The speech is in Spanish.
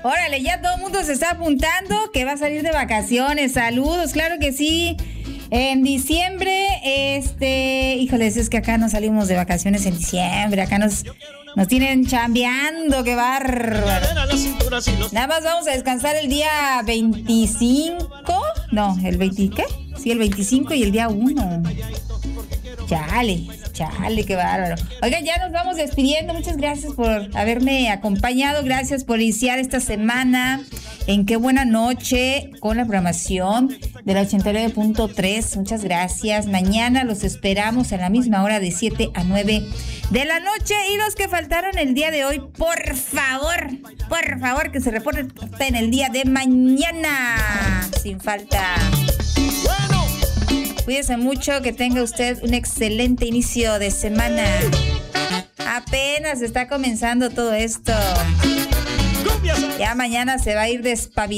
Órale, ya todo el mundo se está apuntando que va a salir de vacaciones. Saludos, claro que sí. En diciembre, híjoles, es que acá no salimos de vacaciones en diciembre. Acá nos tienen chambeando, qué bárbaro. Nada más vamos a descansar el día 25. No, el 20, ¿qué? Sí, el 25 y el día 1. Chale, qué bárbaro. Oigan, ya nos vamos despidiendo. Muchas gracias por haberme acompañado. Gracias por iniciar esta semana en Qué Buena Noche con la programación de la 89.3. Muchas gracias. Mañana los esperamos a la misma hora de 7 a 9 de la noche. Y los que faltaron el día de hoy, por favor, que se reporten el día de mañana. Sin falta. Cuídese mucho, que tenga usted un excelente inicio de semana. Apenas está comenzando todo esto. Ya mañana se va a ir despabilando.